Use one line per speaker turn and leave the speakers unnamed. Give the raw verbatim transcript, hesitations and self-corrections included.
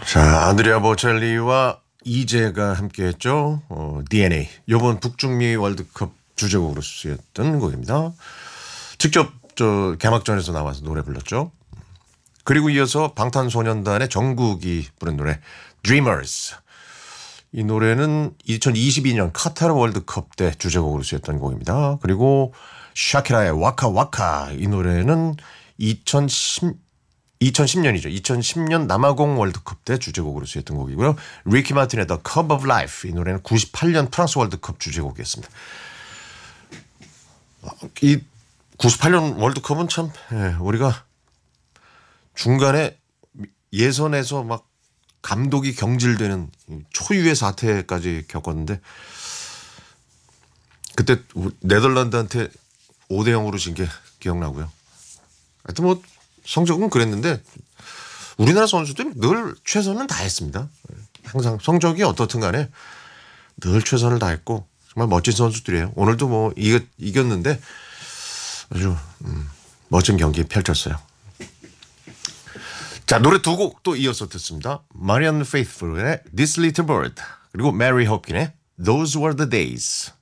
자, 안드레아 보첼리와 이재가 함께했죠. 어, 디엔에이. 이번 북중미 월드컵 주제곡으로 쓰였던 곡입니다. 직접 저 개막전에서 나와서 노래 불렀죠. 그리고 이어서 방탄소년단의 정국이 부른 노래 Dreamers. 이 노래는 이천이십이 년 카타르 월드컵 때 주제곡으로 쓰였던 곡입니다. 그리고 샤키라의 와카 와카 이 노래는 이천십 이천십 년이죠. 이천십 년 남아공 월드컵 때 주제곡으로 쓰였던 곡이고요. 리키 마틴의 The Cup of Life 이 노래는 구십팔 년 프랑스 월드컵 주제곡이었습니다. 이 구십팔 년 월드컵은 참 우리가 중간에 예선에서 막 감독이 경질되는 초유의 사태까지 겪었는데 그때 네덜란드한테 오 대 영으로 진 게 기억나고요. 하여튼 뭐 성적은 그랬는데 우리나라 선수들은 늘 최선을 다했습니다. 항상 성적이 어떻든 간에 늘 최선을 다했고 정말 멋진 선수들이에요. 오늘도 뭐 이겼, 이겼는데 아주 음, 멋진 경기 펼쳤어요. 자, 노래 두 곡 또 이어서 듣습니다. 마리안 페이스풀의 This Little Bird 그리고 메리 호프킨의 Those Were the Days.